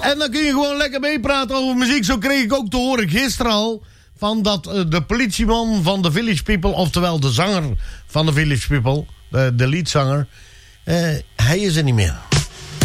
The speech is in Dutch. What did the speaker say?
En dan kun je gewoon lekker meepraten over muziek. Zo kreeg ik ook te horen gisteren al... van dat de politieman van de Village People... oftewel de zanger van de Village People... de leadzanger... hij is er niet meer.